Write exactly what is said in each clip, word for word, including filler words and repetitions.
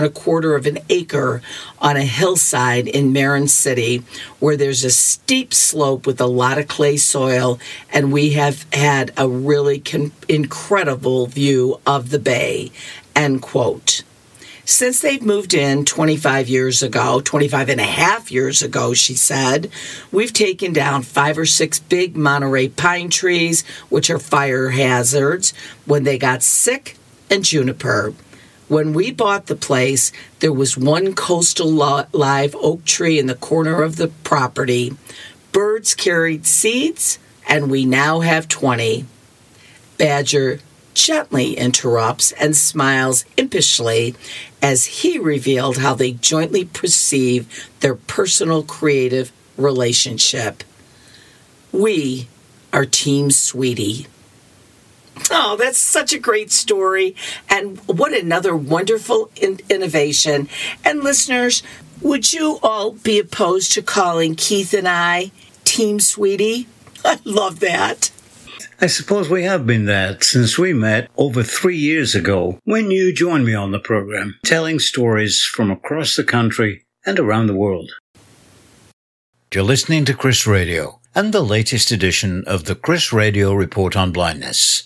a quarter of an acre on a hillside in Marin City, where there's a steep slope with a lot of clay soil, and we have had a really con- incredible view of the bay, end quote. Since they've moved in twenty-five years ago, twenty-five and a half years ago, she said, we've taken down five or six big Monterey pine trees, which are fire hazards, when they got sick, and juniper. When we bought the place, there was one coastal live oak tree in the corner of the property. Birds carried seeds, and we now have twenty. Badger gently interrupts and smiles impishly as he revealed how they jointly perceive their personal creative relationship. We are Team Sweetie. Oh, that's such a great story, and what another wonderful in- innovation. And listeners, would you all be opposed to calling Keith and I Team Sweetie? I love that. I suppose we have been that since we met over three years ago when you joined me on the program, telling stories from across the country and around the world. You're listening to Chris Radio and the latest edition of the Chris Radio Report on Blindness.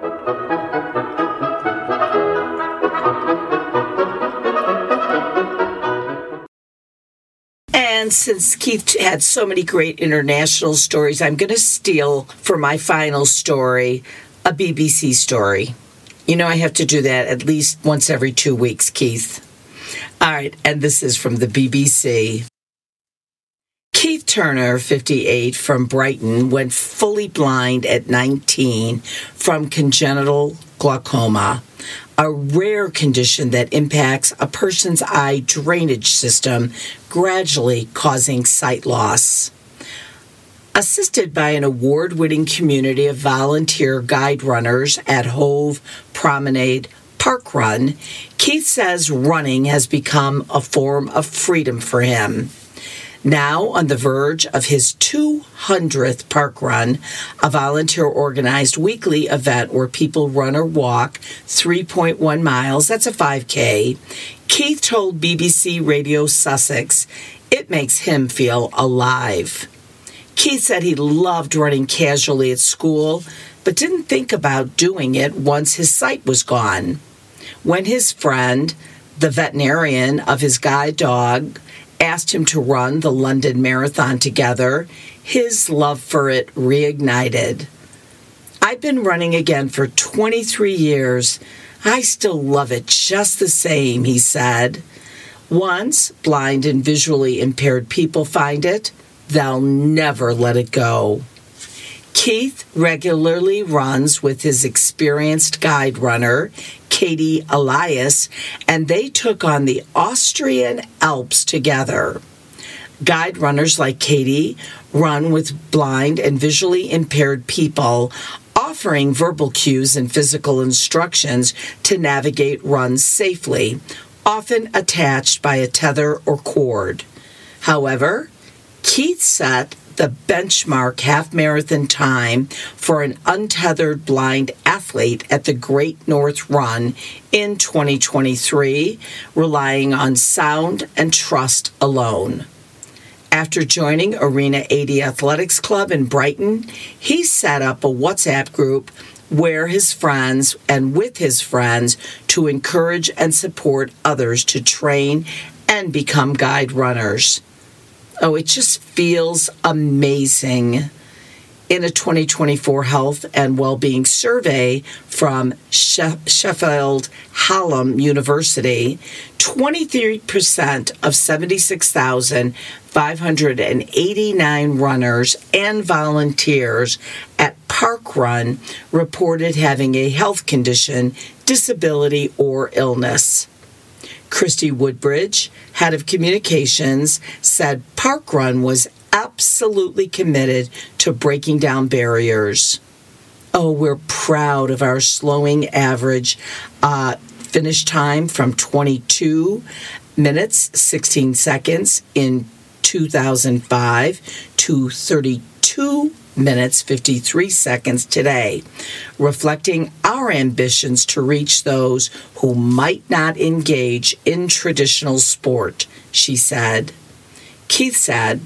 And since Keith had so many great international stories, I'm going to steal for my final story a B B C story. You know, I have to do that at least once every two weeks, Keith. All right, and this is from the B B C. Keith Turner, fifty-eight, from Brighton, went fully blind at nineteen from congenital glaucoma, a rare condition that impacts a person's eye drainage system, gradually causing sight loss. Assisted by an award-winning community of volunteer guide runners at Hove Promenade Park Run, Keith says running has become a form of freedom for him. Now on the verge of his two hundredth park run, a volunteer-organized weekly event where people run or walk three point one miles, that's a five K, Keith told B B C Radio Sussex it makes him feel alive. Keith said he loved running casually at school, but didn't think about doing it once his sight was gone. When his friend, the veterinarian of his guide dog, asked him to run the London Marathon together, his love for it reignited. I've been running again for twenty-three years. I still love it just the same, he said. Once blind and visually impaired people find it, they'll never let it go. Keith regularly runs with his experienced guide runner, Katie Elias, and they took on the Austrian Alps together. Guide runners like Katie run with blind and visually impaired people, offering verbal cues and physical instructions to navigate runs safely, often attached by a tether or cord. However, Keith set the benchmark half-marathon time for an untethered blind athlete at the Great North Run in twenty twenty-three, relying on sound and trust alone. After joining Arena eighty Athletics Club in Brighton, he set up a WhatsApp group where his friends and with his friends to encourage and support others to train and become guide runners. Oh, it just feels amazing. In a twenty twenty-four Health and Wellbeing Survey from Sheffield Hallam University, twenty-three percent of seventy-six thousand five hundred eighty-nine runners and volunteers at Park Run reported having a health condition, disability, or illness. Christy Woodbridge, head of communications, said Park Run was absolutely committed to breaking down barriers. Oh, we're proud of our slowing average uh, finish time from twenty-two minutes, sixteen seconds in two thousand five to thirty-two minutes, fifty-three seconds today, reflecting our ambitions to reach those who might not engage in traditional sport, she said. Keith said,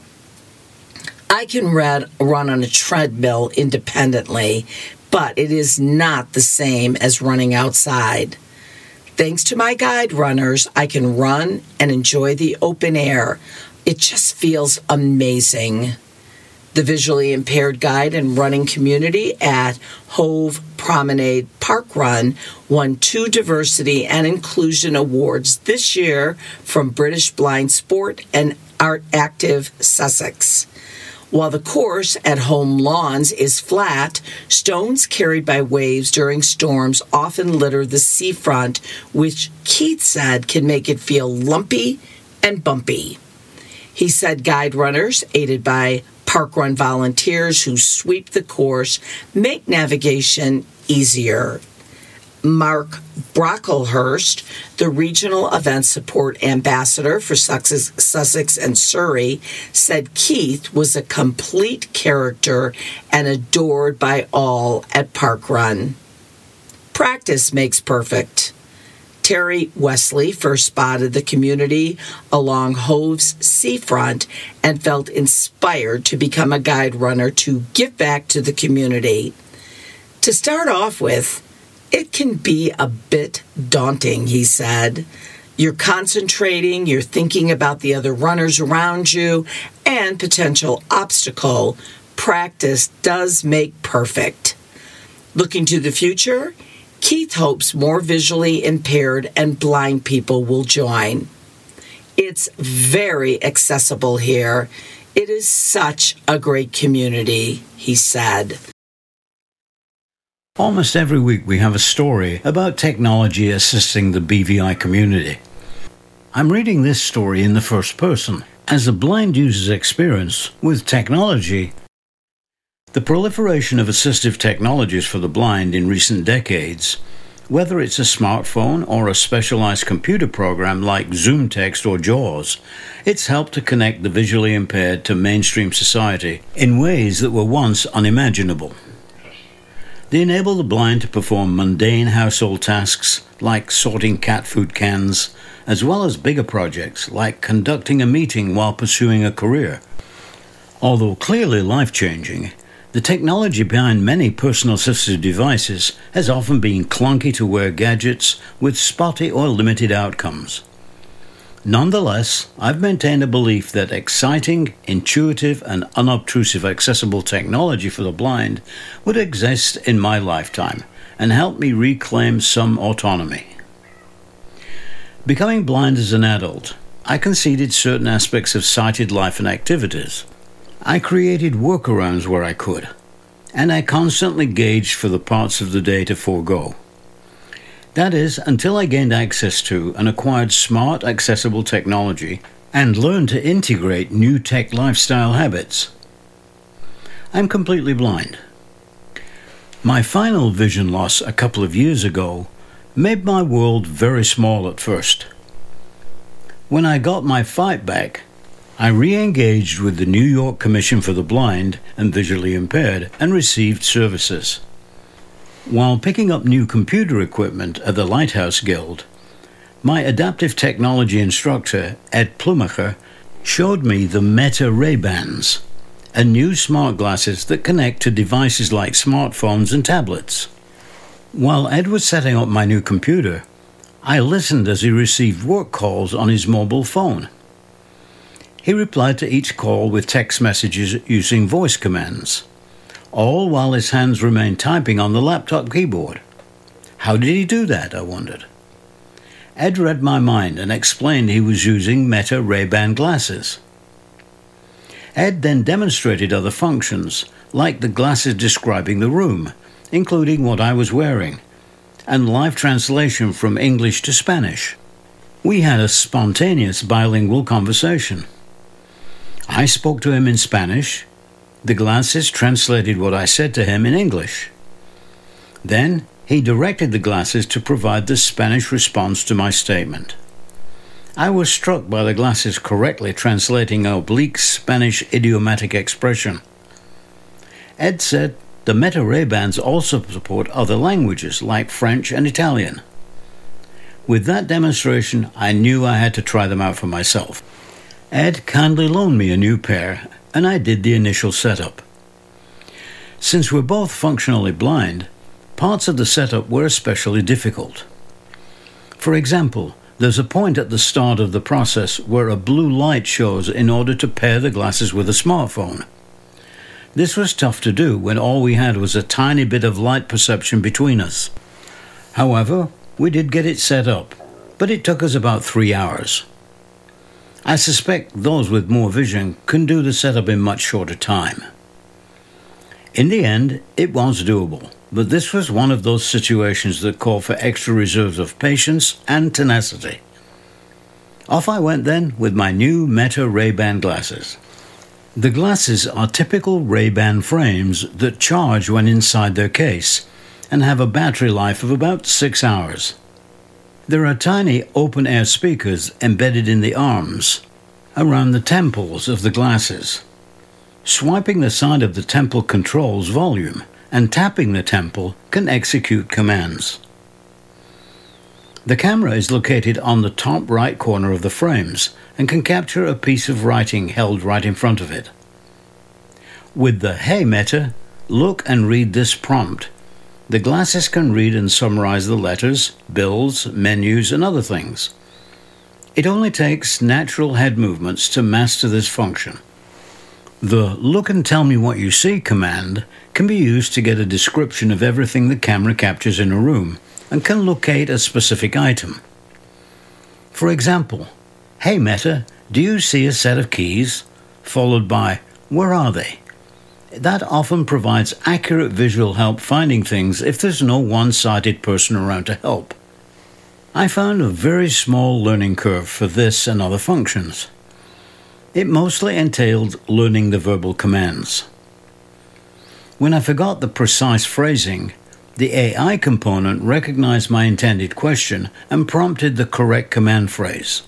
I can read, run on a treadmill independently, but it is not the same as running outside. Thanks to my guide runners, I can run and enjoy the open air. It just feels amazing. The visually impaired guide and running community at Hove Promenade Park Run won two Diversity and Inclusion Awards this year from British Blind Sport and Art Active Sussex. While the course at Home Lawns is flat, stones carried by waves during storms often litter the seafront, which Keith said can make it feel lumpy and bumpy. He said guide runners, aided by park run volunteers who sweep the course, make navigation easier. Mark Brocklehurst, the Regional Event Support Ambassador for Sussex, Sussex and Surrey, said Keith was a complete character and adored by all at Park Run. Practice makes perfect. Terry Wesley first spotted the community along Hove's seafront and felt inspired to become a guide runner to give back to the community. To start off with, it can be a bit daunting, he said. You're concentrating, you're thinking about the other runners around you, and potential obstacle. Practice does make perfect. Looking to the future, Keith hopes more visually impaired and blind people will join. It's very accessible here. It is such a great community, he said. Almost every week we have a story about technology assisting the B V I community. I'm reading this story in the first person as a blind user's experience with technology. The proliferation of assistive technologies for the blind in recent decades, whether it's a smartphone or a specialized computer program like ZoomText or JAWS, it's helped to connect the visually impaired to mainstream society in ways that were once unimaginable. They enable the blind to perform mundane household tasks like sorting cat food cans, as well as bigger projects like conducting a meeting while pursuing a career. Although clearly life-changing, the technology behind many personal assistive devices has often been clunky to wear gadgets with spotty or limited outcomes. Nonetheless, I've maintained a belief that exciting, intuitive, and unobtrusive accessible technology for the blind would exist in my lifetime and help me reclaim some autonomy. Becoming blind as an adult, I conceded certain aspects of sighted life and activities. I created workarounds where I could, and I constantly gauged for the parts of the day to forego. That is, until I gained access to and acquired smart, accessible technology and learned to integrate new tech lifestyle habits. I'm completely blind. My final vision loss a couple of years ago made my world very small at first. When I got my sight back, I re-engaged with the New York Commission for the Blind and Visually Impaired and received services. While picking up new computer equipment at the Lighthouse Guild, my adaptive technology instructor, Ed Plumacher, showed me the Meta Ray-Bans, a new smart glasses that connect to devices like smartphones and tablets. While Ed was setting up my new computer, I listened as he received work calls on his mobile phone. He replied to each call with text messages using voice commands, all while his hands remained typing on the laptop keyboard. How did he do that, I wondered. Ed read my mind and explained he was using Meta Ray-Ban glasses. Ed then demonstrated other functions, like the glasses describing the room, including what I was wearing, and live translation from English to Spanish. We had a spontaneous bilingual conversation. I spoke to him in Spanish. The glasses translated what I said to him in English. Then he directed the glasses to provide the Spanish response to my statement. I was struck by the glasses correctly translating an oblique Spanish idiomatic expression. Ed said the Meta Ray-Bans also support other languages like French and Italian. With that demonstration, I knew I had to try them out for myself. Ed kindly loaned me a new pair, and I did the initial setup. Since we're both functionally blind, parts of the setup were especially difficult. For example, there's a point at the start of the process where a blue light shows in order to pair the glasses with a smartphone. This was tough to do when all we had was a tiny bit of light perception between us. However, we did get it set up, but it took us about three hours. I suspect those with more vision can do the setup in much shorter time. In the end, it was doable, but this was one of those situations that call for extra reserves of patience and tenacity. Off I went then with my new Meta Ray-Ban glasses. The glasses are typical Ray-Ban frames that charge when inside their case and have a battery life of about six hours. There are tiny open-air speakers embedded in the arms, around the temples of the glasses. Swiping the side of the temple controls volume, and tapping the temple can execute commands. The camera is located on the top right corner of the frames and can capture a piece of writing held right in front of it. With the Hey Meta, look and read this prompt. The glasses can read and summarize the letters, bills, menus, and other things. It only takes natural head movements to master this function. The Look and Tell Me What You See command can be used to get a description of everything the camera captures in a room and can locate a specific item. For example, Hey Meta, do you see a set of keys? Followed by, where are they? That often provides accurate visual help finding things if there's no one-sighted person around to help. I found a very small learning curve for this and other functions. It mostly entailed learning the verbal commands. When I forgot the precise phrasing, the A I component recognized my intended question and prompted the correct command phrase.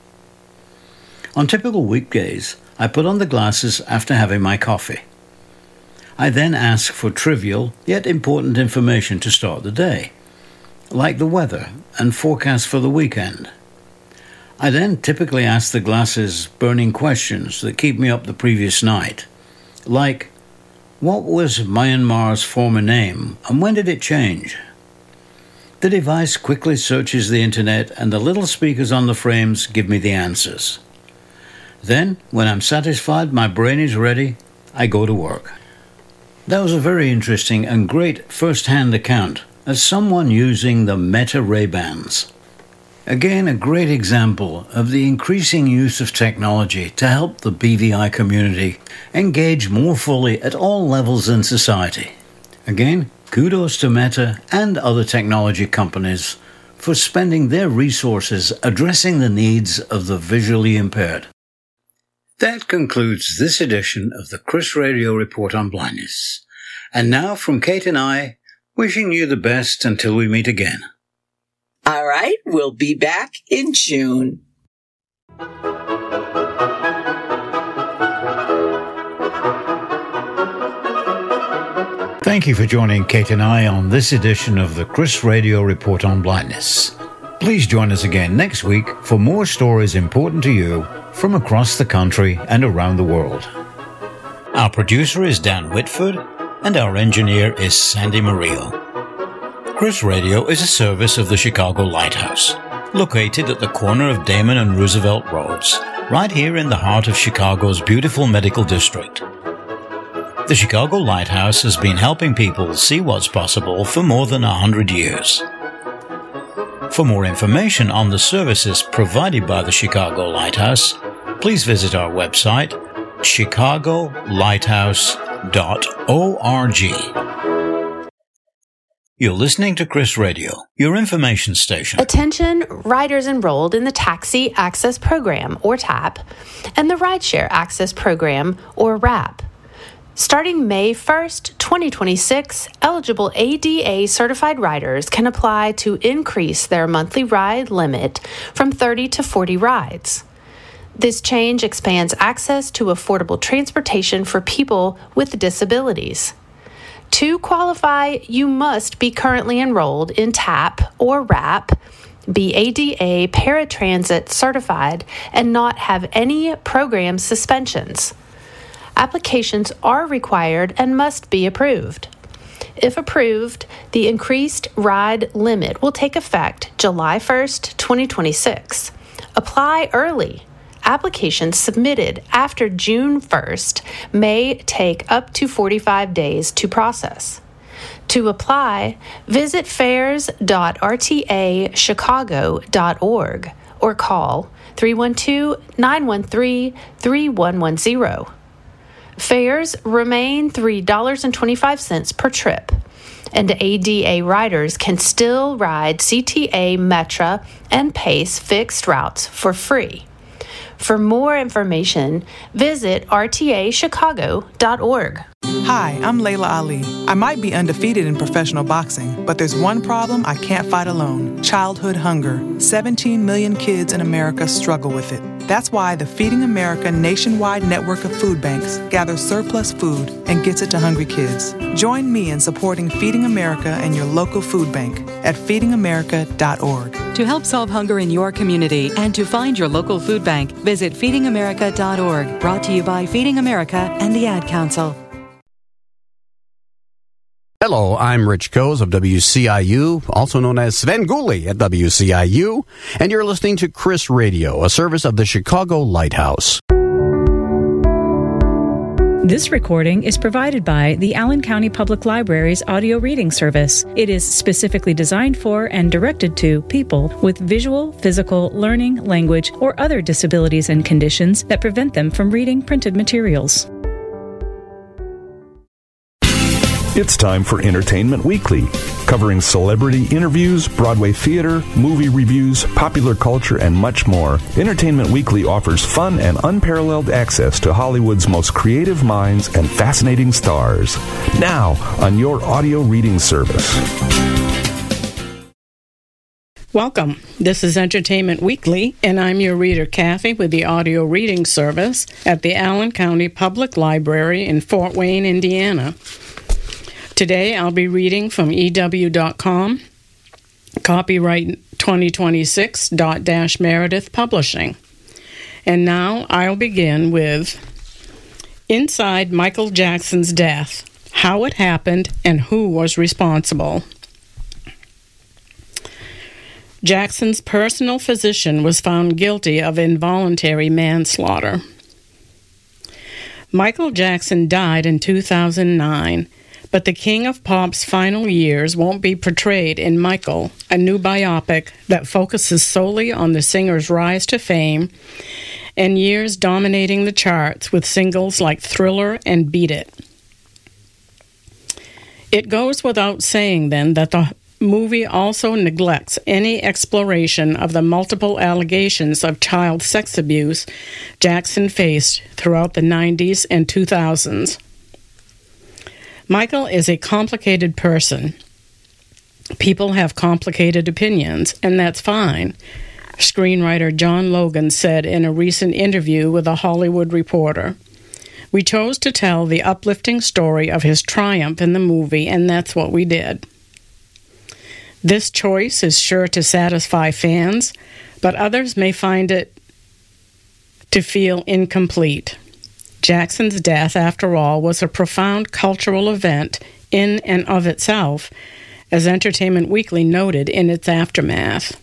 On typical weekdays, I put on the glasses after having my coffee. I then ask for trivial yet important information to start the day, like the weather and forecast for the weekend. I then typically ask the glasses burning questions that keep me up the previous night, like, what was Myanmar's former name and when did it change? The device quickly searches the internet and the little speakers on the frames give me the answers. Then, when I'm satisfied my brain is ready, I go to work. That was a very interesting and great first-hand account as someone using the Meta Ray-Bans. Again, a great example of the increasing use of technology to help the B V I community engage more fully at all levels in society. Again, kudos to Meta and other technology companies for spending their resources addressing the needs of the visually impaired. That concludes this edition of the Chris Radio Report on Blindness. And now from Kate and I, wishing you the best until we meet again. All right, we'll be back in June. Thank you for joining Kate and I on this edition of the Chris Radio Report on Blindness. Please join us again next week for more stories important to you from across the country and around the world. Our producer is Dan Whitford, and our engineer is Sandy Murillo. Chris Radio is a service of the Chicago Lighthouse, located at the corner of Damon and Roosevelt Roads, right here in the heart of Chicago's beautiful medical district. The Chicago Lighthouse has been helping people see what's possible for more than a hundred years. For more information on the services provided by the Chicago Lighthouse, please visit our website, chicago lighthouse dot org. You're listening to Chris Radio, your information station. Attention riders enrolled in the Taxi Access Program, or TAP, and the Rideshare Access Program, or RAP. Starting May first, twenty twenty-six, eligible A D A-certified riders can apply to increase their monthly ride limit from thirty to forty rides. This change expands access to affordable transportation for people with disabilities. To qualify, you must be currently enrolled in TAP or RAP, be A D A paratransit certified, and not have any program suspensions. Applications are required and must be approved. If approved, the increased ride limit will take effect July first, twenty twenty-six. Apply early. Applications submitted after June first may take up to forty-five days to process. To apply, visit fares dot r t a chicago dot org or call three one two, nine one three, three one one zero. Fares remain three dollars and twenty-five cents per trip, and A D A riders can still ride C T A, Metra, and PACE fixed routes for free. For more information, visit r t a chicago dot org. Hi, I'm Layla Ali. I might be undefeated in professional boxing, but there's one problem I can't fight alone: childhood hunger. seventeen million kids in America struggle with it. That's why the Feeding America nationwide network of food banks gathers surplus food and gets it to hungry kids. Join me in supporting Feeding America and your local food bank at feeding america dot org. To help solve hunger in your community and to find your local food bank, visit feeding america dot org. Brought to you by Feeding America and the Ad Council. Hello, I'm Rich Coes of W C I U, also known as Sven Gulli at W C I U, and you're listening to Chris Radio, a service of the Chicago Lighthouse. This recording is provided by the Allen County Public Library's audio reading service. It is specifically designed for and directed to people with visual, physical, learning, language, or other disabilities and conditions that prevent them from reading printed materials. It's time for Entertainment Weekly, covering celebrity interviews, Broadway theater, movie reviews, popular culture, and much more. Entertainment Weekly offers fun and unparalleled access to Hollywood's most creative minds and fascinating stars. Now, on your audio reading service. Welcome. This is Entertainment Weekly, and I'm your reader, Kathy, with the audio reading service at the Allen County Public Library in Fort Wayne, Indiana. Today, I'll be reading from E W dot com, copyright twenty twenty-six dot dash Meredith Publishing. And now I'll begin with Inside Michael Jackson's Death, How It Happened and Who Was Responsible. Jackson's personal physician was found guilty of involuntary manslaughter. Michael Jackson died in two thousand nine. But the King of Pop's final years won't be portrayed in Michael, a new biopic that focuses solely on the singer's rise to fame and years dominating the charts with singles like Thriller and Beat It. It goes without saying, then, that the movie also neglects any exploration of the multiple allegations of child sex abuse Jackson faced throughout the nineties and two thousands. Michael is a complicated person. People have complicated opinions, and that's fine, screenwriter John Logan said in a recent interview with a Hollywood Reporter. We chose to tell the uplifting story of his triumph in the movie, and that's what we did. This choice is sure to satisfy fans, but others may find it to feel incomplete. Jackson's death, after all, was a profound cultural event in and of itself, as Entertainment Weekly noted in its aftermath.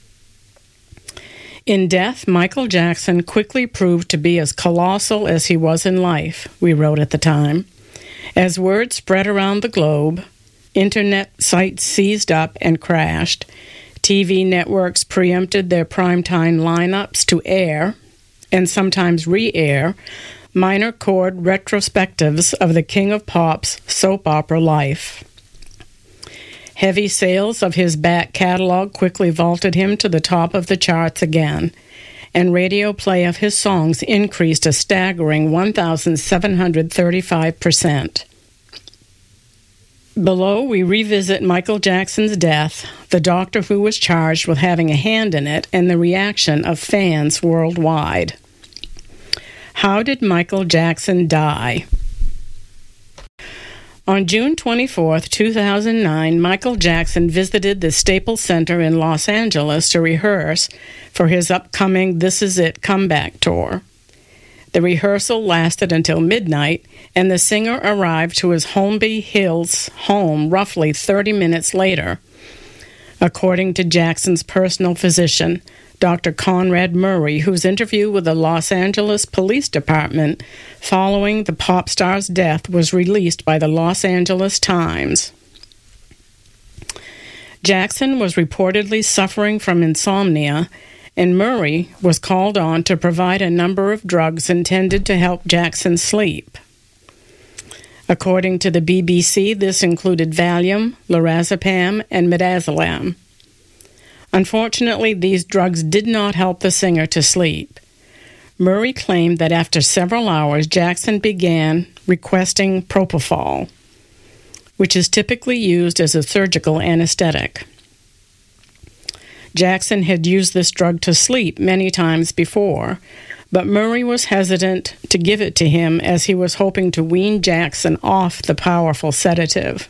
In death, Michael Jackson quickly proved to be as colossal as he was in life, we wrote at the time. As word spread around the globe, internet sites seized up and crashed, T V networks preempted their primetime lineups to air, and sometimes re-air, minor chord retrospectives of the King of Pop's soap opera life. Heavy sales of his back catalog quickly vaulted him to the top of the charts again, and radio play of his songs increased a staggering one thousand seven hundred thirty-five percent. Below, we revisit Michael Jackson's death, the doctor who was charged with having a hand in it, and the reaction of fans worldwide. How did Michael Jackson die? On June twenty-fourth, two thousand nine, Michael Jackson visited the Staples Center in Los Angeles to rehearse for his upcoming This Is It comeback tour. The rehearsal lasted until midnight, and the singer arrived to his Holmby Hills home roughly thirty minutes later, according to Jackson's personal physician, Doctor Conrad Murray, whose interview with the Los Angeles Police Department following the pop star's death was released by the Los Angeles Times. Jackson was reportedly suffering from insomnia, and Murray was called on to provide a number of drugs intended to help Jackson sleep. According to the B B C, this included Valium, lorazepam, and midazolam. Unfortunately, these drugs did not help the singer to sleep. Murray claimed that after several hours, Jackson began requesting propofol, which is typically used as a surgical anesthetic. Jackson had used this drug to sleep many times before, but Murray was hesitant to give it to him as he was hoping to wean Jackson off the powerful sedative.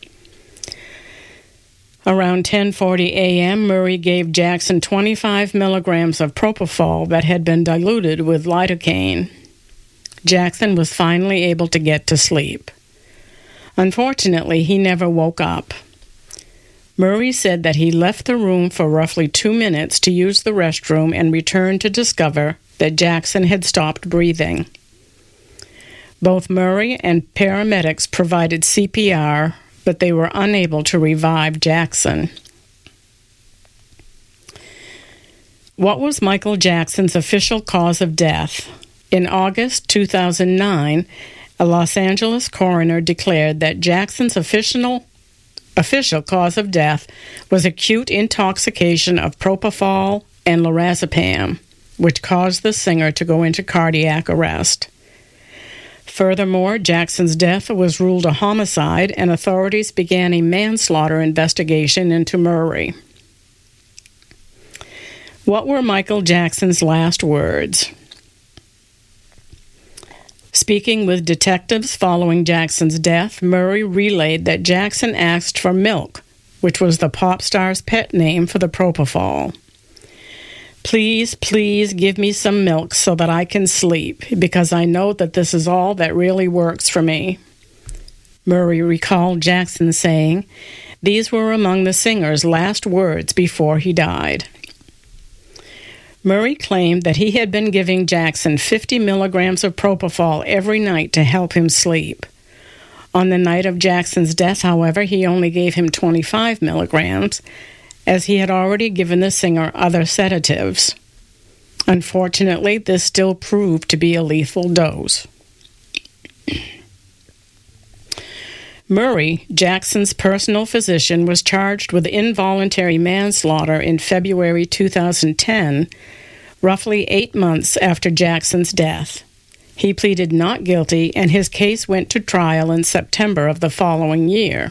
Around ten forty a.m., Murray gave Jackson twenty-five milligrams of propofol that had been diluted with lidocaine. Jackson was finally able to get to sleep. Unfortunately, he never woke up. Murray said that he left the room for roughly two minutes to use the restroom and returned to discover that Jackson had stopped breathing. Both Murray and paramedics provided C P R, but they were unable to revive Jackson. What was Michael Jackson's official cause of death? In August two thousand nine, a Los Angeles coroner declared that Jackson's official, official cause of death was acute intoxication of propofol and lorazepam, which caused the singer to go into cardiac arrest. Furthermore, Jackson's death was ruled a homicide, and authorities began a manslaughter investigation into Murray. What were Michael Jackson's last words? Speaking with detectives following Jackson's death, Murray relayed that Jackson asked for milk, which was the pop star's pet name for the propofol. Please, please give me some milk so that I can sleep, because I know that this is all that really works for me. Murray recalled Jackson saying, these were among the singer's last words before he died. Murray claimed that he had been giving Jackson fifty milligrams of propofol every night to help him sleep. On the night of Jackson's death, however, he only gave him twenty-five milligrams, as he had already given the singer other sedatives. Unfortunately, this still proved to be a lethal dose. Murray, Jackson's personal physician, was charged with involuntary manslaughter in February two thousand ten, roughly eight months after Jackson's death. He pleaded not guilty, and his case went to trial in September of the following year.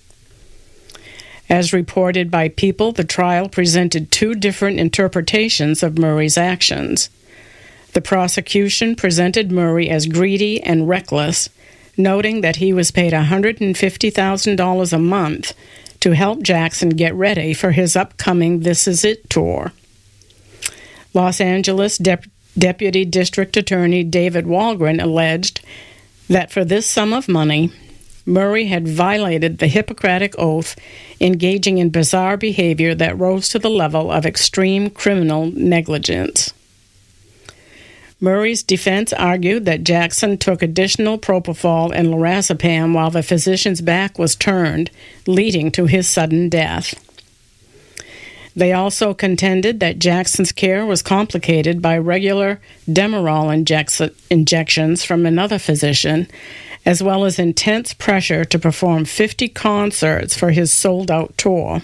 As reported by People, the trial presented two different interpretations of Murray's actions. The prosecution presented Murray as greedy and reckless, noting that he was paid one hundred fifty thousand dollars a month to help Jackson get ready for his upcoming This Is It tour. Los Angeles Dep- Deputy District Attorney David Walgren alleged that for this sum of money, Murray had violated the Hippocratic Oath, engaging in bizarre behavior that rose to the level of extreme criminal negligence. Murray's defense argued that Jackson took additional propofol and lorazepam while the physician's back was turned, leading to his sudden death. They also contended that Jackson's care was complicated by regular Demerol inject- injections from another physician, as well as intense pressure to perform fifty concerts for his sold-out tour.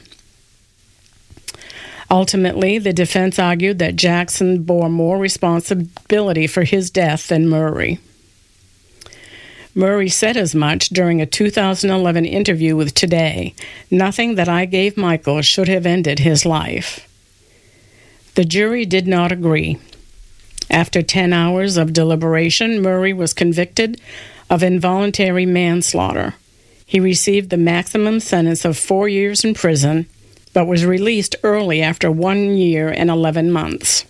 Ultimately, the defense argued that Jackson bore more responsibility for his death than Murray. Murray said as much during a two thousand eleven interview with Today. Nothing that I gave Michael should have ended his life. The jury did not agree. After ten hours of deliberation, Murray was convicted of involuntary manslaughter. He received the maximum sentence of four years in prison, but was released early after one year and eleven months.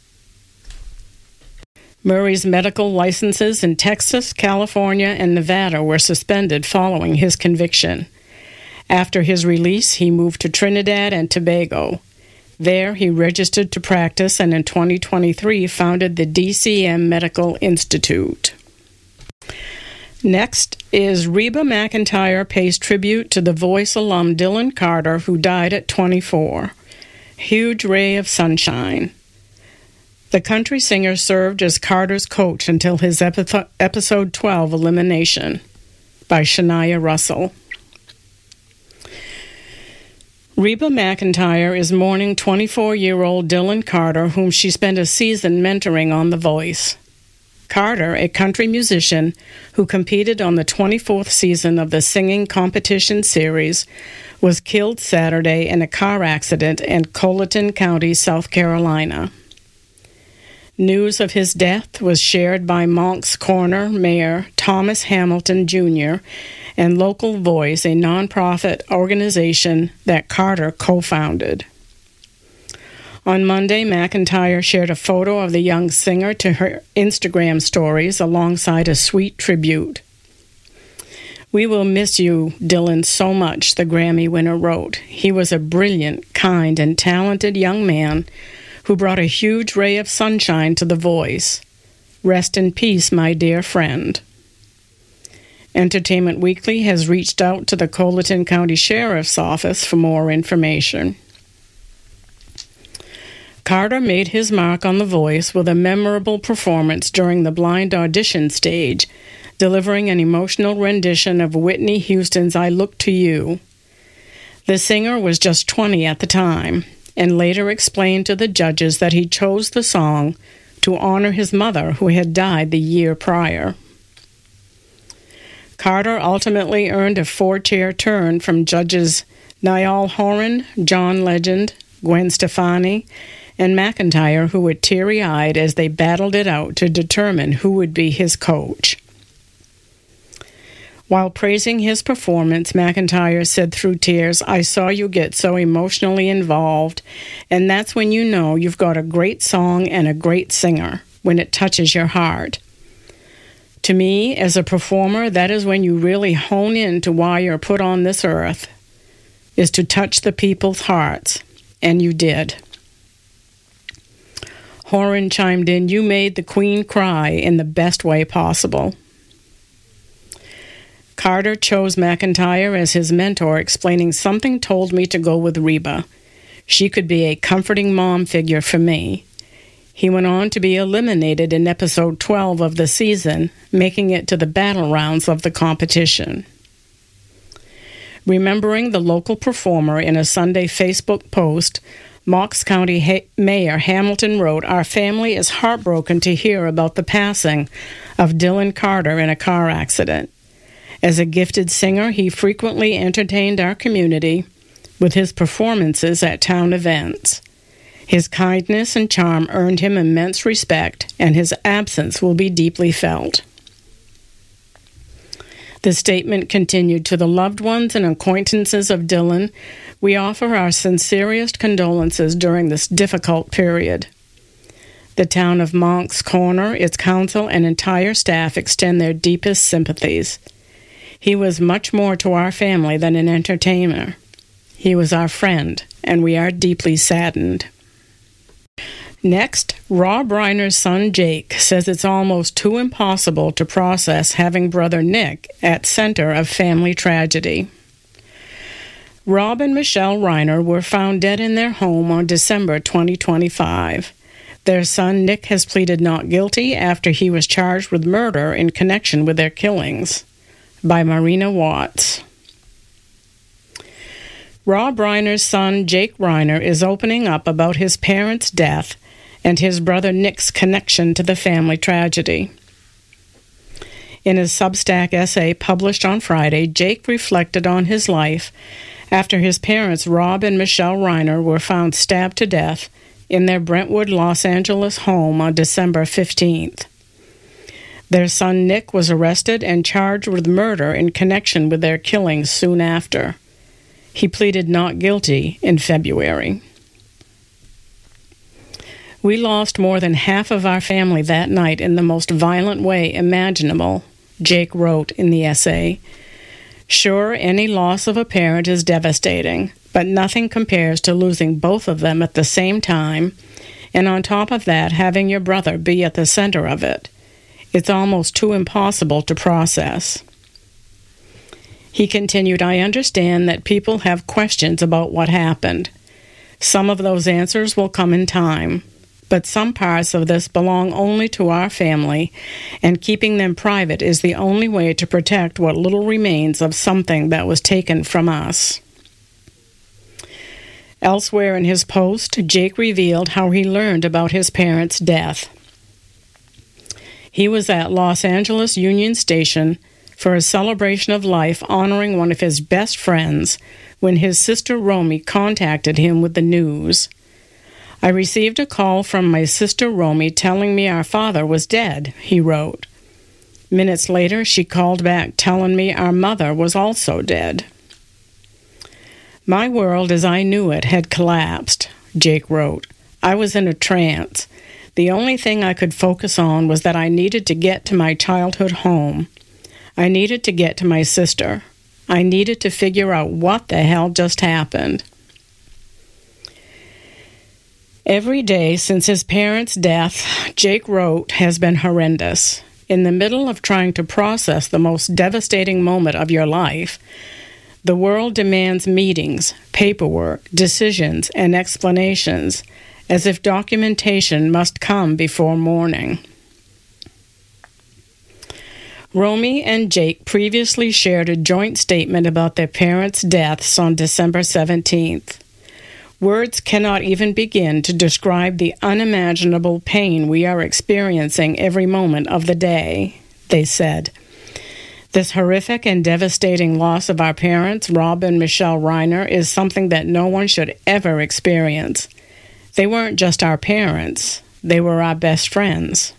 Murray's medical licenses in Texas, California, and Nevada were suspended following his conviction. After his release, he moved to Trinidad and Tobago. There, he registered to practice and in twenty twenty-three founded the D C M Medical Institute. Next is Reba McEntire pays tribute to The Voice alum Dylan Carter, who died at twenty-four. Huge ray of sunshine. The country singer served as Carter's coach until his epi- episode twelve elimination by Shania Russell. Reba McEntire is mourning twenty-four-year-old Dylan Carter, whom she spent a season mentoring on The Voice. Carter, a country musician who competed on the twenty-fourth season of the singing competition series, was killed Saturday in a car accident in Colleton County, South Carolina. News of his death was shared by Moncks Corner Mayor Thomas Hamilton, Junior and Local Voice, a nonprofit organization that Carter co-founded. On Monday, McEntire shared a photo of the young singer to her Instagram stories alongside a sweet tribute. "We will miss you, Dylan, so much," the Grammy winner wrote. "He was a brilliant, kind, and talented young man who brought a huge ray of sunshine to The Voice. Rest in peace, my dear friend." Entertainment Weekly has reached out to the Colleton County Sheriff's Office for more information. Carter made his mark on The Voice with a memorable performance during the blind audition stage, delivering an emotional rendition of Whitney Houston's "I Look to You." The singer was just twenty at the time, and later explained to the judges that he chose the song to honor his mother, who had died the year prior. Carter ultimately earned a four-chair turn from judges Niall Horan, John Legend, Gwen Stefani, and McEntire, who were teary-eyed as they battled it out to determine who would be his coach. While praising his performance, McEntire said through tears, "I saw you get so emotionally involved, and that's when you know you've got a great song and a great singer, when it touches your heart. To me, as a performer, that is when you really hone in to why you're put on this earth, is to touch the people's hearts, and you did." Horan chimed in, "You made the Queen cry in the best way possible." Carter chose McEntire as his mentor, explaining, "Something told me to go with Reba. She could be a comforting mom figure for me." He went on to be eliminated in episode twelve of the season, making it to the battle rounds of the competition. Remembering the local performer in a Sunday Facebook post, Moncks County ha- Mayor Hamilton wrote, "Our family is heartbroken to hear about the passing of Dylan Carter in a car accident. As a gifted singer, he frequently entertained our community with his performances at town events. His kindness and charm earned him immense respect, and his absence will be deeply felt." The statement continued, "To the loved ones and acquaintances of Dylan, we offer our sincerest condolences during this difficult period. The town of Moncks Corner, its council, and entire staff extend their deepest sympathies. He was much more to our family than an entertainer. He was our friend, and we are deeply saddened." Next, Rob Reiner's son Jake says it's almost too impossible to process having brother Nick at center of family tragedy. Rob and Michelle Reiner were found dead in their home on December twenty twenty-five. Their son Nick has pleaded not guilty after he was charged with murder in connection with their killings. By Marina Watts. Rob Reiner's son Jake Reiner is opening up about his parents' death and his brother Nick's connection to the family tragedy. In a Substack essay published on Friday, Jake reflected on his life after his parents Rob and Michelle Reiner were found stabbed to death in their Brentwood, Los Angeles home on December fifteenth. Their son Nick was arrested and charged with murder in connection with their killings soon after. He pleaded not guilty in February. We lost more than half of our family that night in the most violent way imaginable, Jake wrote in the essay. Sure, any loss of a parent is devastating, but nothing compares to losing both of them at the same time, and on top of that, having your brother be at the center of it. It's almost too impossible to process. He continued, I understand that people have questions about what happened. Some of those answers will come in time, but some parts of this belong only to our family, and keeping them private is the only way to protect what little remains of something that was taken from us. Elsewhere in his post, Jake revealed how he learned about his parents' death. He was at Los Angeles Union Station for a celebration of life honoring one of his best friends when his sister Romy contacted him with the news. I received a call from my sister Romy telling me our father was dead, he wrote. Minutes later, she called back telling me our mother was also dead. My world as I knew it had collapsed, Jake wrote. I was in a trance. The only thing I could focus on was that I needed to get to my childhood home. I needed to get to my sister. I needed to figure out what the hell just happened. Every day since his parents' death, Jake wrote, has been horrendous. In the middle of trying to process the most devastating moment of your life, the world demands meetings, paperwork, decisions, and explanations, as if documentation must come before mourning. Romy and Jake previously shared a joint statement about their parents' deaths on December seventeenth. Words cannot even begin to describe the unimaginable pain we are experiencing every moment of the day, they said. This horrific and devastating loss of our parents, Rob and Michelle Reiner, is something that no one should ever experience. They weren't just our parents, they were our best friends.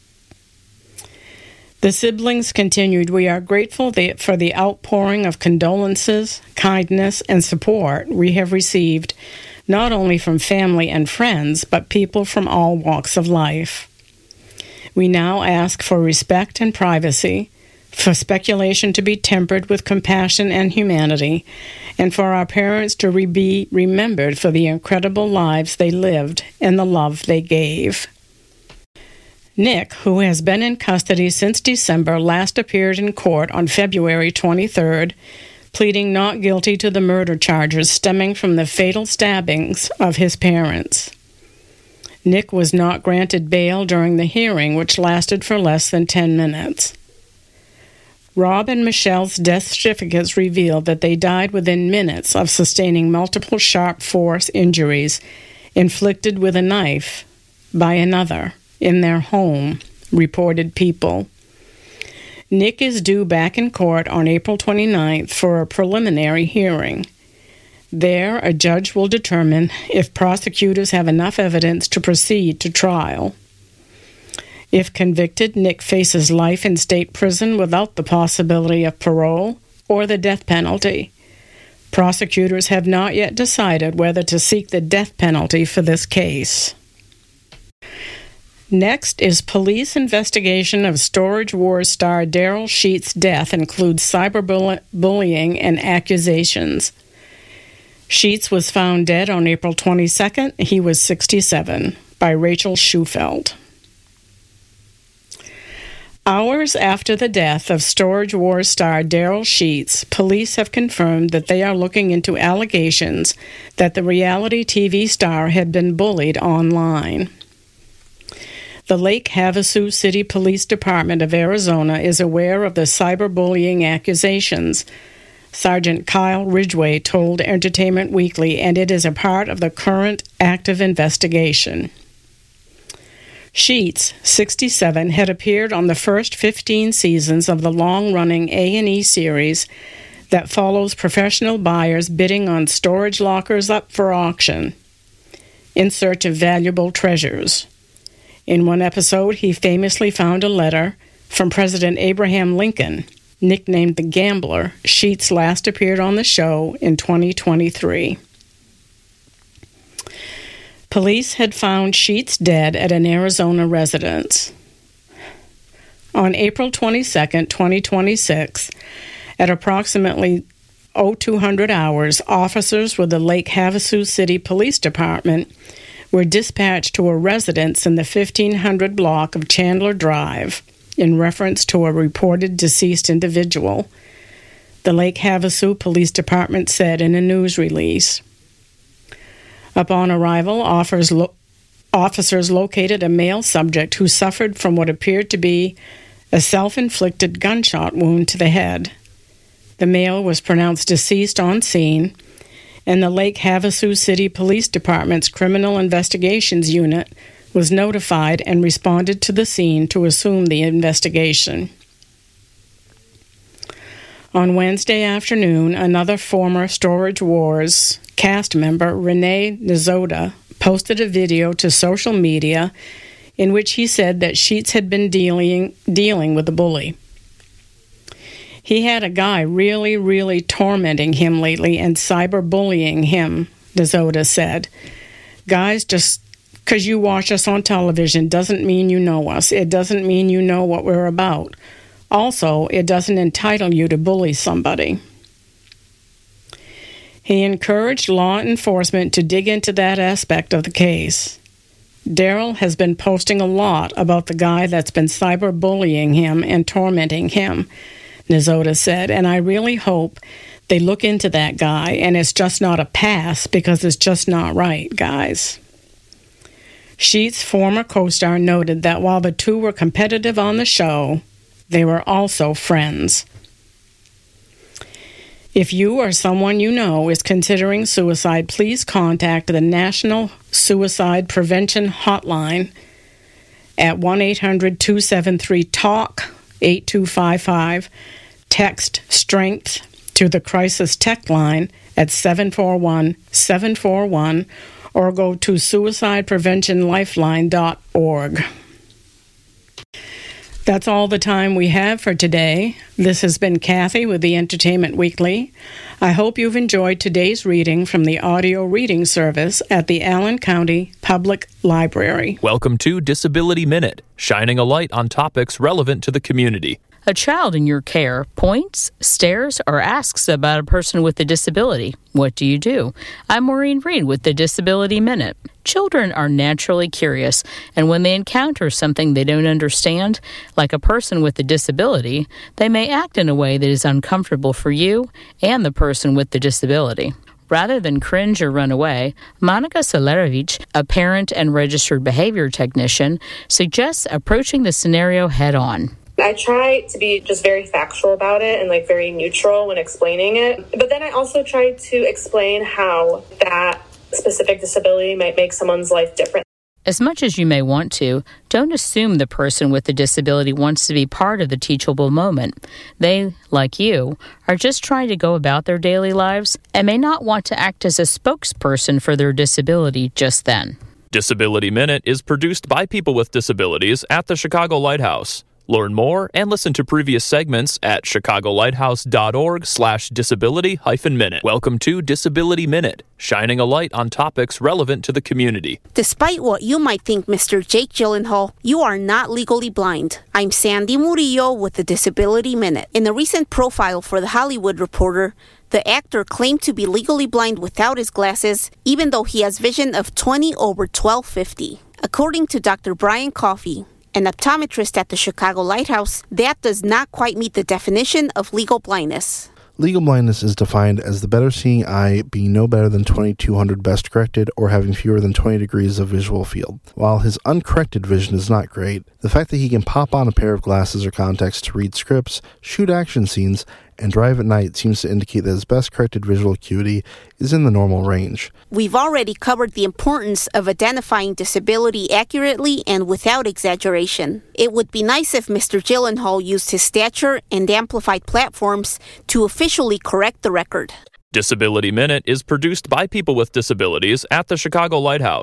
The siblings continued, we are grateful for the outpouring of condolences, kindness, and support we have received, not only from family and friends, but people from all walks of life. We now ask for respect and privacy, for speculation to be tempered with compassion and humanity, and for our parents to re- be remembered for the incredible lives they lived and the love they gave. Nick, who has been in custody since December, last appeared in court on February twenty-third, pleading not guilty to the murder charges stemming from the fatal stabbings of his parents. Nick was not granted bail during the hearing, which lasted for less than ten minutes. Rob and Michelle's death certificates revealed that they died within minutes of sustaining multiple sharp force injuries inflicted with a knife by another in their home, reported People. Nick is due back in court on April twenty-ninth for a preliminary hearing. There, a judge will determine if prosecutors have enough evidence to proceed to trial. If convicted, Nick faces life in state prison without the possibility of parole or the death penalty. Prosecutors have not yet decided whether to seek the death penalty for this case. Next is police investigation of Storage Wars star Daryl Sheets' death includes cyberbullying and accusations. Sheets was found dead on April twenty-second. He was sixty-seven, by Rachel Schufelt. Hours after the death of Storage Wars star Daryl Sheets, police have confirmed that they are looking into allegations that the reality T V star had been bullied online. The Lake Havasu City Police Department of Arizona is aware of the cyberbullying accusations, Sergeant Kyle Ridgway told Entertainment Weekly, and it is a part of the current active investigation. Sheets, sixty-seven, had appeared on the first fifteen seasons of the long-running A and E series that follows professional buyers bidding on storage lockers up for auction in search of valuable treasures. In one episode, he famously found a letter from President Abraham Lincoln, nicknamed the Gambler. Sheets last appeared on the show in twenty twenty-three. Police had found Sheets dead at an Arizona residence. On April twenty-second, twenty twenty-six, at approximately oh two hundred hours, officers with the Lake Havasu City Police Department were dispatched to a residence in the fifteen hundred block of Chandler Drive in reference to a reported deceased individual, the Lake Havasu Police Department said in a news release. Upon arrival, officers, lo- officers located a male subject who suffered from what appeared to be a self-inflicted gunshot wound to the head. The male was pronounced deceased on scene, and the Lake Havasu City Police Department's Criminal Investigations Unit was notified and responded to the scene to assume the investigation. On Wednesday afternoon, another former Storage Wars cast member, Renee Nizoda, posted a video to social media in which he said that Sheets had been dealing, dealing with a bully. He had a guy really, really tormenting him lately and cyberbullying him, Nizoda said. Guys, just because you watch us on television doesn't mean you know us. It doesn't mean you know what we're about. Also, it doesn't entitle you to bully somebody. He encouraged law enforcement to dig into that aspect of the case. Daryl has been posting a lot about the guy that's been cyberbullying him and tormenting him, Nizoda said, and I really hope they look into that guy and it's just not a pass because it's just not right, guys. Sheets' former co-star noted that while the two were competitive on the show, they were also friends. If you or someone you know is considering suicide, please contact the National Suicide Prevention Hotline at one eight hundred two seven three talk eight two five five. Text STRENGTH to the Crisis Tech Line at seven four one seven four one or go to suicide prevention lifeline dot org. That's all the time we have for today. This has been Kathy with the Entertainment Weekly. I hope you've enjoyed today's reading from the audio reading service at the Allen County Public Library. Welcome to Disability Minute, shining a light on topics relevant to the community. A child in your care points, stares, or asks about a person with a disability. What do you do? I'm Maureen Reed with the Disability Minute. Children are naturally curious, and when they encounter something they don't understand, like a person with a disability, they may act in a way that is uncomfortable for you and the person with the disability. Rather than cringe or run away, Monica Solerevich, a parent and registered behavior technician, suggests approaching the scenario head-on. I try to be just very factual about it and like very neutral when explaining it. But then I also try to explain how that specific disability might make someone's life different. As much as you may want to, don't assume the person with the disability wants to be part of the teachable moment. They, like you, are just trying to go about their daily lives and may not want to act as a spokesperson for their disability just then. Disability Minute is produced by people with disabilities at the Chicago Lighthouse. Learn more and listen to previous segments at chicagolighthouse.org slash disability hyphen minute. Welcome to Disability Minute, shining a light on topics relevant to the community. Despite what you might think, Mister Jake Gyllenhaal, you are not legally blind. I'm Sandy Murillo with the Disability Minute. In a recent profile for The Hollywood Reporter, the actor claimed to be legally blind without his glasses, even though he has vision of twenty over twelve fifty. According to Doctor Brian Coffey, an optometrist at the Chicago Lighthouse, that does not quite meet the definition of legal blindness. Legal blindness is defined as the better seeing eye being no better than twenty-two hundred best corrected or having fewer than twenty degrees of visual field. While his uncorrected vision is not great, the fact that he can pop on a pair of glasses or contacts to read scripts, shoot action scenes, and drive at night seems to indicate that his best corrected visual acuity is in the normal range. We've already covered the importance of identifying disability accurately and without exaggeration. It would be nice if Mister Gyllenhaal used his stature and amplified platforms to officially correct the record. Disability Minute is produced by people with disabilities at the Chicago Lighthouse.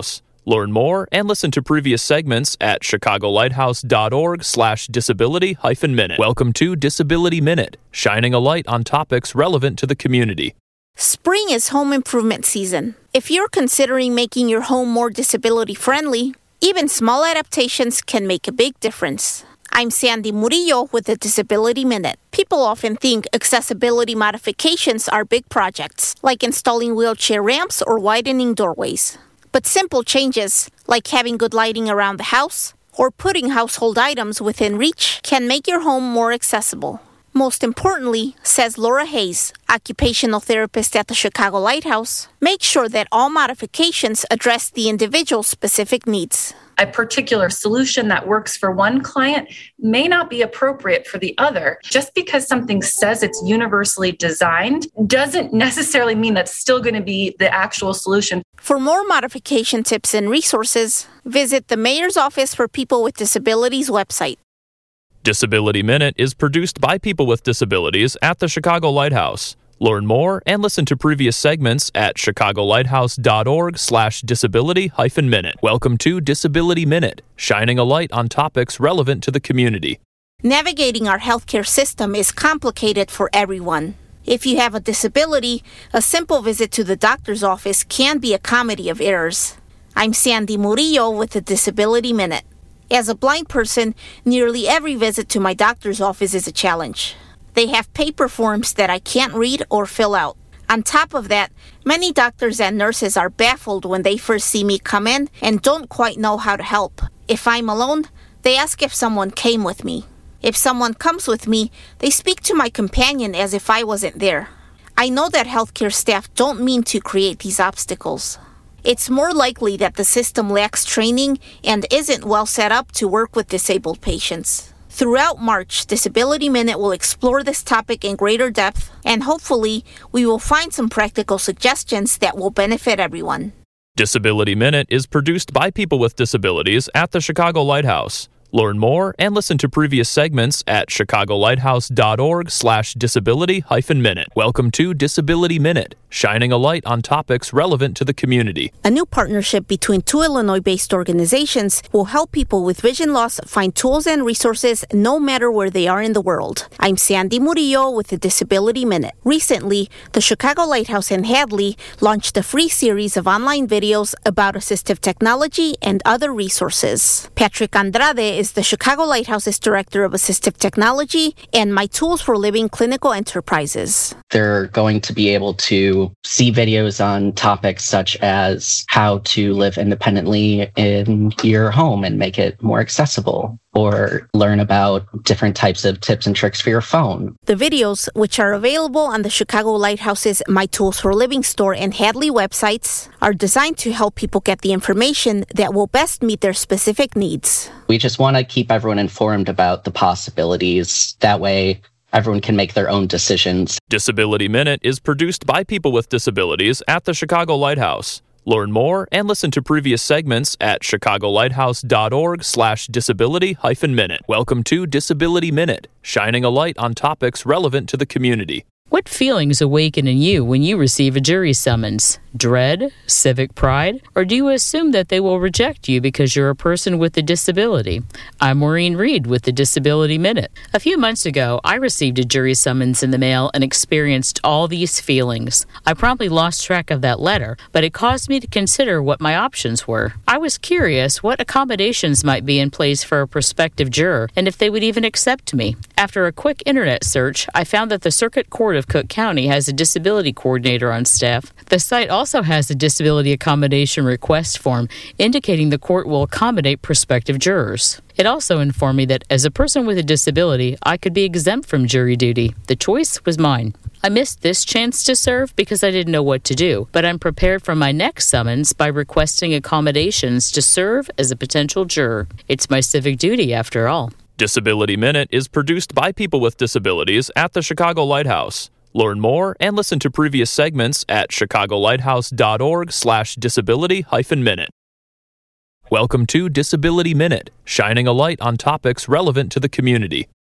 Learn more and listen to previous segments at chicagolighthouse.org slash disability hyphen minute. Welcome to Disability Minute, shining a light on topics relevant to the community. Spring is home improvement season. If you're considering making your home more disability friendly, even small adaptations can make a big difference. I'm Sandy Murillo with the Disability Minute. People often think accessibility modifications are big projects, like installing wheelchair ramps or widening doorways. But simple changes, like having good lighting around the house or putting household items within reach, can make your home more accessible. Most importantly, says Laura Hayes, occupational therapist at the Chicago Lighthouse, make sure that all modifications address the individual's specific needs. A particular solution that works for one client may not be appropriate for the other. Just because something says it's universally designed doesn't necessarily mean that's still going to be the actual solution. For more modification tips and resources, visit the Mayor's Office for People with Disabilities website. Disability Minute is produced by people with disabilities at the Chicago Lighthouse. Learn more and listen to previous segments at chicagolighthouse.org slash disability hyphen minute. Welcome to Disability Minute, shining a light on topics relevant to the community. Navigating our healthcare system is complicated for everyone. If you have a disability, a simple visit to the doctor's office can be a comedy of errors. I'm Sandy Murillo with the Disability Minute. As a blind person, nearly every visit to my doctor's office is a challenge. They have paper forms that I can't read or fill out. On top of that, many doctors and nurses are baffled when they first see me come in and don't quite know how to help. If I'm alone, they ask if someone came with me. If someone comes with me, they speak to my companion as if I wasn't there. I know that healthcare staff don't mean to create these obstacles. It's more likely that the system lacks training and isn't well set up to work with disabled patients. Throughout March, Disability Minute will explore this topic in greater depth, and hopefully, we will find some practical suggestions that will benefit everyone. Disability Minute is produced by people with disabilities at the Chicago Lighthouse. Learn more and listen to previous segments at chicagolighthouse.org slash disability hyphen minute. Welcome to Disability Minute, shining a light on topics relevant to the community. A new partnership between two Illinois-based organizations will help people with vision loss find tools and resources no matter where they are in the world. I'm Sandy Murillo with the Disability Minute. Recently, the Chicago Lighthouse in Hadley launched a free series of online videos about assistive technology and other resources. Patrick Andrade is the Chicago Lighthouse's Director of Assistive Technology and My Tools for Living Clinical Enterprises. They're going to be able to see videos on topics such as how to live independently in your home and make it more accessible, or learn about different types of tips and tricks for your phone. The videos, which are available on the Chicago Lighthouse's My Tools for Living store and Hadley websites, are designed to help people get the information that will best meet their specific needs. We just want to keep everyone informed about the possibilities. That way, everyone can make their own decisions. Disability Minute is produced by people with disabilities at the Chicago Lighthouse. Learn more and listen to previous segments at chicagolighthouse.org slash disability hyphen minute. Welcome to Disability Minute, shining a light on topics relevant to the community. What feelings awaken in you when you receive a jury summons? Dread? Civic pride? Or do you assume that they will reject you because you're a person with a disability? I'm Maureen Reed with the Disability Minute. A few months ago, I received a jury summons in the mail and experienced all these feelings. I promptly lost track of that letter, but it caused me to consider what my options were. I was curious what accommodations might be in place for a prospective juror and if they would even accept me. After a quick internet search, I found that the Circuit Court of Cook County has a disability coordinator on staff. The site also has a disability accommodation request form indicating the court will accommodate prospective jurors. It also informed me that as a person with a disability, I could be exempt from jury duty. The choice was mine. I missed this chance to serve because I didn't know what to do, but I'm prepared for my next summons by requesting accommodations to serve as a potential juror. It's my civic duty, after all. Disability Minute is produced by people with disabilities at the Chicago Lighthouse. Learn more and listen to previous segments at chicagolighthouse.org slash disability hyphen minute. Welcome to Disability Minute, shining a light on topics relevant to the community.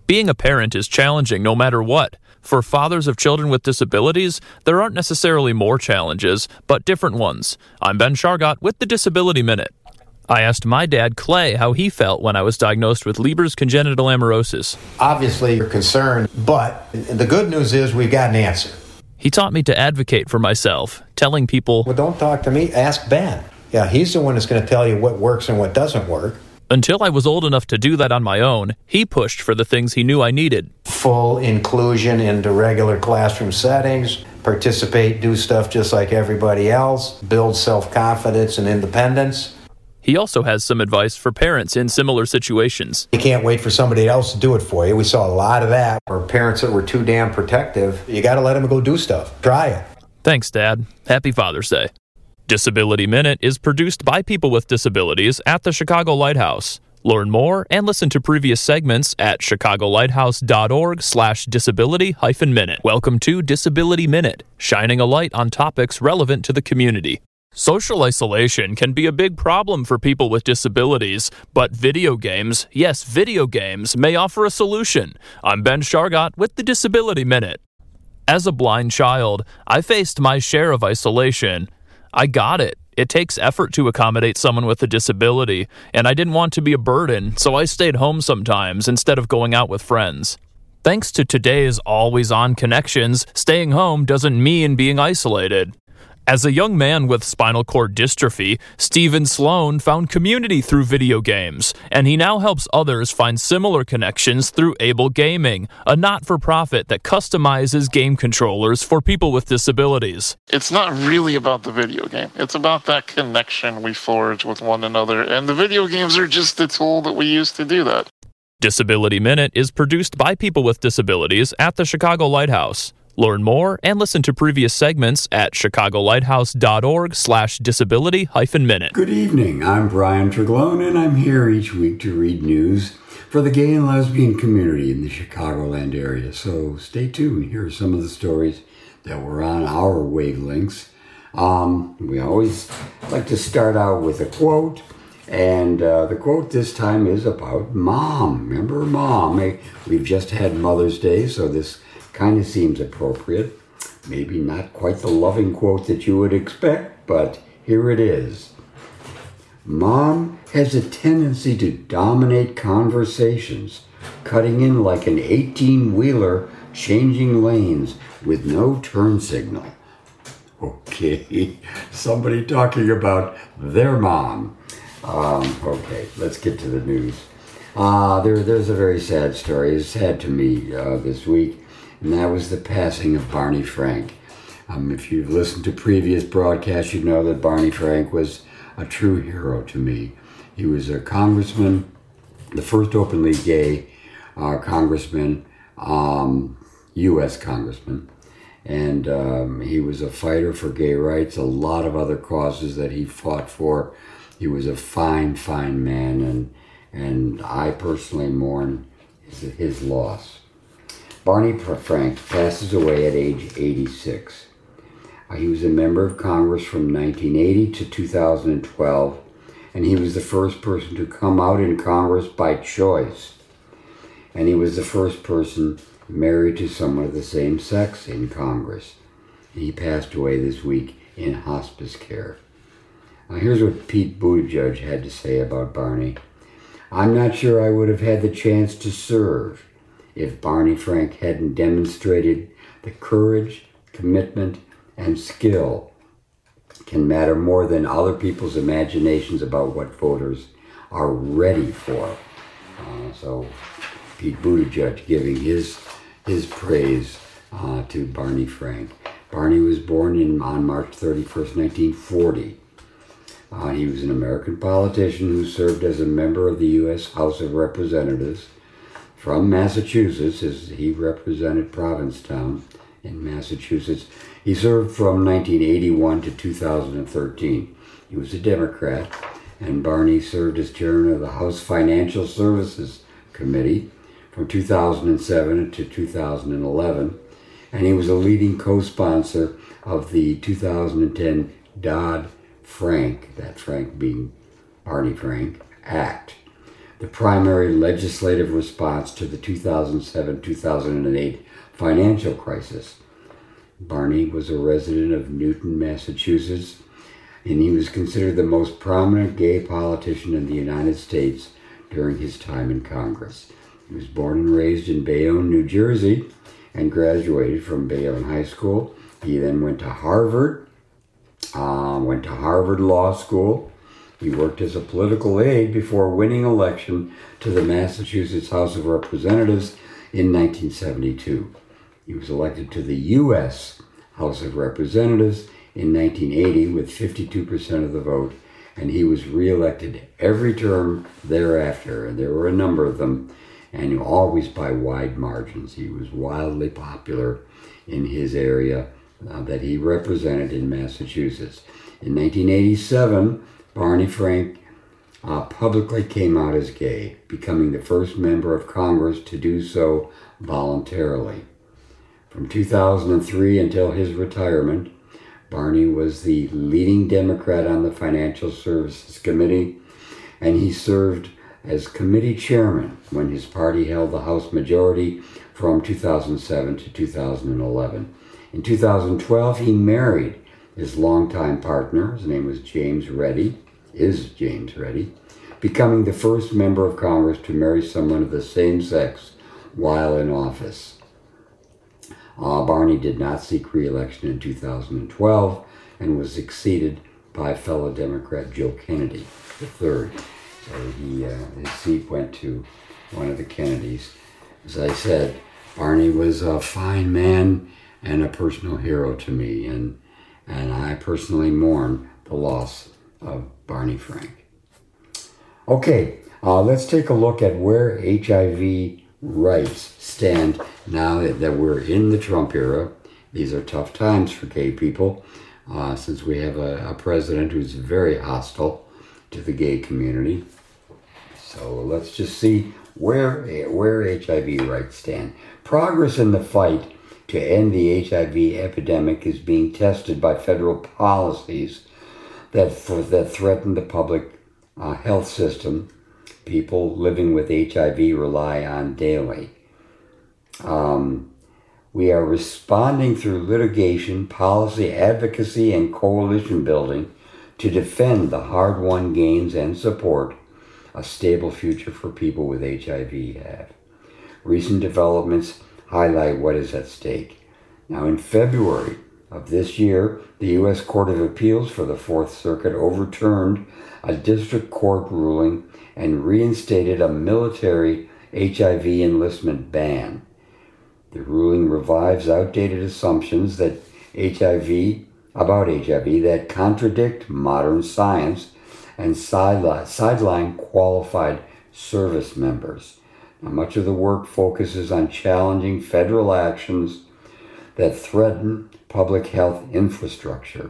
Being a parent is challenging no matter what. For fathers of children with disabilities, there aren't necessarily more challenges, but different ones. I'm Ben Shargott with the Disability Minute. I asked my dad, Clay, how he felt when I was diagnosed with Leber's congenital amaurosis. Obviously, you're concerned, but the good news is we've got an answer. He taught me to advocate for myself, telling people, well, don't talk to me, ask Ben. Yeah, he's the one that's going to tell you what works and what doesn't work. Until I was old enough to do that on my own, he pushed for the things he knew I needed. Full inclusion into regular classroom settings, participate, do stuff just like everybody else, build self-confidence and independence. He also has some advice for parents in similar situations. You can't wait for somebody else to do it for you. We saw a lot of that. Or parents that were too damn protective. You got to let them go do stuff. Try it. Thanks, Dad. Happy Father's Day. Disability Minute is produced by people with disabilities at the Chicago Lighthouse. Learn more and listen to previous segments at chicagolighthouse.org slash disability hyphen minute. Welcome to Disability Minute, shining a light on topics relevant to the community. Social isolation can be a big problem for people with disabilities, but video games, yes, video games, may offer a solution. I'm Ben Shargott with the Disability Minute. As a blind child, I faced my share of isolation. I got it. It takes effort to accommodate someone with a disability, and I didn't want to be a burden, so I stayed home sometimes instead of going out with friends. Thanks to today's always-on connections, staying home doesn't mean being isolated. As a young man with spinal cord dystrophy, Stephen Sloan found community through video games, and he now helps others find similar connections through Able Gaming, a not-for-profit that customizes game controllers for people with disabilities. It's not really about the video game. It's about that connection we forge with one another, and the video games are just the tool that we use to do that. Disability Minute is produced by people with disabilities at the Chicago Lighthouse. Learn more and listen to previous segments at chicagolighthouse.org slash disability hyphen minute. Good evening. I'm Brian Treglone, and I'm here each week to read news for the gay and lesbian community in the Chicagoland area. So stay tuned. Here are some of the stories that were on our wavelengths. Um, we always like to start out with a quote, and uh, the quote this time is about Mom. Remember Mom? Hey, we've just had Mother's Day, so this kind of seems appropriate. Maybe not quite the loving quote that you would expect, but here it is. Mom has a tendency to dominate conversations, cutting in like an eighteen-wheeler, changing lanes with no turn signal. Okay, somebody talking about their mom. Um, okay, let's get to the news. Uh, there, there's a very sad story. It's sad to me uh, this week. And that was the passing of Barney Frank. Um, if you've listened to previous broadcasts, you know that Barney Frank was a true hero to me. He was a congressman, the first openly gay uh, congressman, um, U S congressman. And um, he was a fighter for gay rights, a lot of other causes that he fought for. He was a fine, fine man, and, and I personally mourn his, his loss. Barney Frank passes away at age eighty-six. Uh, he was a member of Congress from nineteen eighty to two thousand twelve, and he was the first person to come out in Congress by choice. And he was the first person married to someone of the same sex in Congress. And he passed away this week in hospice care. Now, here's what Pete Buttigieg had to say about Barney. I'm not sure I would have had the chance to serve if Barney Frank hadn't demonstrated the courage, commitment, and skill can matter more than other people's imaginations about what voters are ready for. Uh, so Pete Buttigieg giving his his praise uh, to Barney Frank. Barney was born in, on March thirty-first, nineteen forty. Uh, he was an American politician who served as a member of the U S House of Representatives from Massachusetts, as he represented Provincetown in Massachusetts. He served from nineteen eighty-one to two thousand thirteen. He was a Democrat, and Barney served as chairman of the House Financial Services Committee from two thousand seven to two thousand eleven, and he was a leading co-sponsor of the two thousand ten Dodd-Frank, that Frank being Barney Frank, Act. the primary legislative response to the two thousand seven to two thousand eight financial crisis. Barney was a resident of Newton, Massachusetts, and he was considered the most prominent gay politician in the United States during his time in Congress. He was born and raised in Bayonne, New Jersey, and graduated from Bayonne High School. He then went to Harvard, uh, went to Harvard Law School. He worked as a political aide before winning election to the Massachusetts House of Representatives in nineteen seventy-two. He was elected to the U S House of Representatives in nineteen eighty with fifty-two percent of the vote, and he was reelected every term thereafter, and there were a number of them, and always by wide margins. He was wildly popular in his area uh, that he represented in Massachusetts. In nineteen eighty-seven, Barney Frank uh, publicly came out as gay, becoming the first member of Congress to do so voluntarily. From two thousand three until his retirement, Barney was the leading Democrat on the Financial Services Committee, and he served as committee chairman when his party held the House majority from two thousand seven to two thousand eleven. In two thousand twelve, he married his longtime partner. His name was James Reddy, is James Reddy, becoming the first member of Congress to marry someone of the same sex while in office. Uh, Barney did not seek re-election in two thousand twelve and was succeeded by fellow Democrat Joe Kennedy the third. So he, uh, his seat went to one of the Kennedys. As I said, Barney was a fine man and a personal hero to me, and and I personally mourn the loss of Barney Frank. Okay, uh, let's take a look at where H I V rights stand now that we're in the Trump era. These are tough times for gay people, uh, since we have a, a president who's very hostile to the gay community. So let's just see where where H I V rights stand. Progress in the fight to end the H I V epidemic is being tested by federal policies that for, that threaten the public uh, health system people living with H I V rely on daily. Um, we are responding through litigation, policy advocacy, and coalition building to defend the hard-won gains and support a stable future for people with H I V have. Recent developments highlight what is at stake. Now, in February of this year, the U S Court of Appeals for the Fourth Circuit overturned a district court ruling and reinstated a military H I V enlistment ban. The ruling revives outdated assumptions that H I V, about H I V that contradict modern science and sideline, sideline qualified service members. Now, much of the work focuses on challenging federal actions that threaten public health infrastructure.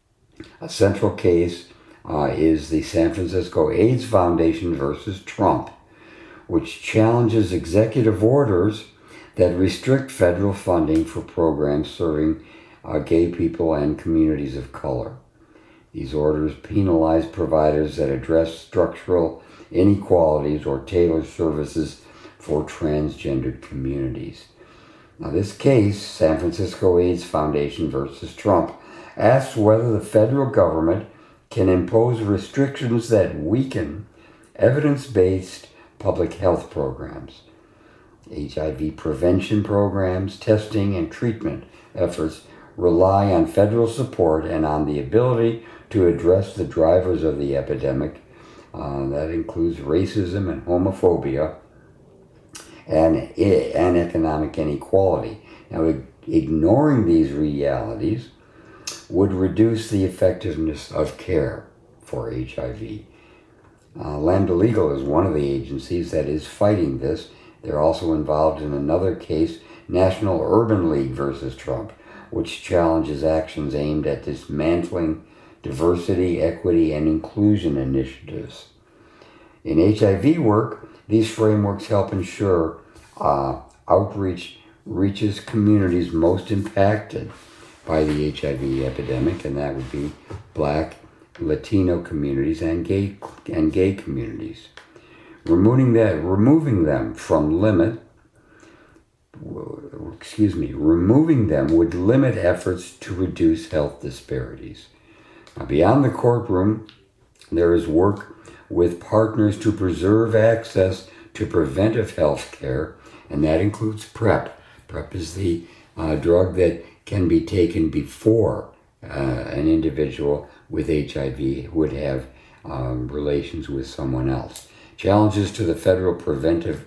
A central case uh, is the San Francisco AIDS Foundation versus Trump, which challenges executive orders that restrict federal funding for programs serving uh, gay people and communities of color. These orders penalize providers that address structural inequalities or tailor services for transgendered communities. Now, this case, San Francisco AIDS Foundation versus Trump, asks whether the federal government can impose restrictions that weaken evidence-based public health programs. H I V prevention programs, testing, and treatment efforts rely on federal support and on the ability to address the drivers of the epidemic. Uh, that includes racism and homophobia and, and economic inequality. Now, ignoring these realities would reduce the effectiveness of care for H I V. Uh, Lambda Legal is one of the agencies that is fighting this. They're also involved in another case, National Urban League versus Trump, which challenges actions aimed at dismantling diversity, equity, and inclusion initiatives. In H I V work, these frameworks help ensure uh, outreach reaches communities most impacted by the H I V epidemic, and that would be Black, Latino communities, and gay, and gay communities. removing that, removing them from limit, excuse me, removing them would limit efforts to reduce health disparities. Now, beyond the courtroom, there is work with partners to preserve access to preventive health care, and that includes PrEP. PrEP is the uh, drug that can be taken before uh, an individual with H I V would have um, relations with someone else. Challenges to the federal preventive